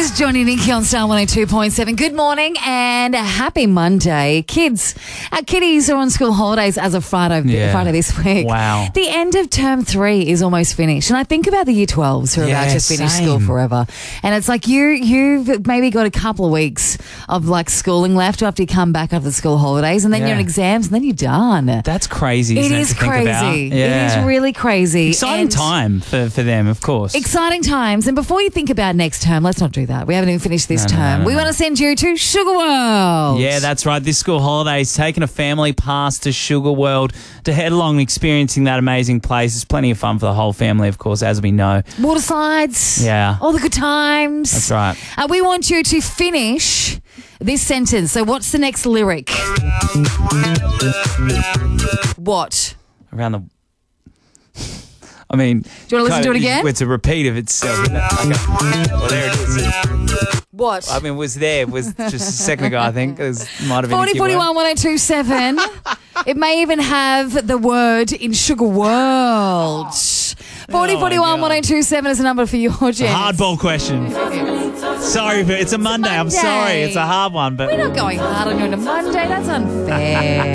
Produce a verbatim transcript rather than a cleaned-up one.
is Johnny Nikki on Star one oh two point seven. Good morning and happy Monday. Kids, our kiddies are on school holidays as of Friday, Yeah. Friday this week. Wow. The end of term three is almost finished. And I think about the year twelves who are Yeah, about to finish same. school forever. And it's like you, you've maybe got a couple of weeks of like schooling left after you come back after the school holidays, and then Yeah. you're in exams and then you're done. That's crazy. It Isn't is it, to think crazy. about? It Yeah. is really crazy. Exciting And time for, for them, of course. Exciting times. And before you think about next term, let's not do that. We haven't even finished this No, no, term. no, no, we no. want to send you to Sugar World. Yeah, that's right. This school holidays, taking a family pass to Sugar World to head along and experiencing that amazing place. It's plenty of fun for the whole family, of course, as we know. Water slides. Yeah. All the good times. That's right. Uh, we want you to finish this sentence. So what's the next lyric? What? Around the... I mean... Do you want to listen to it again? It's a repeat of itself. Isn't it? Okay. Well, there it is. What? I mean, it was there. It was just a second ago, I think. It was, might have been a forty keyword. forty-one one oh two seven. It may even have the word in Sugar World. forty forty-one one oh two seven is the number for your chance. Hardball question. Sorry, but it's a Monday. I'm sorry. Monday. It's a hard one, but We're not going hard on you on a Monday. That's unfair.